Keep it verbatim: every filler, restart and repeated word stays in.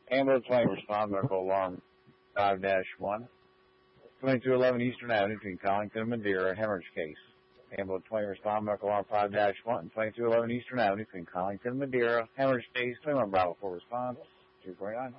Ambulance twenty, respond, medical alarm five dash one. twenty-two eleven Eastern Avenue between Collington and Madeira, hemorrhage case. Ambulance twenty, respond, medical alarm five dash one. twenty-two eleven Eastern Avenue between Collington and Madeira, hemorrhage case. twenty-one Bravo four, respond. two forty-nine.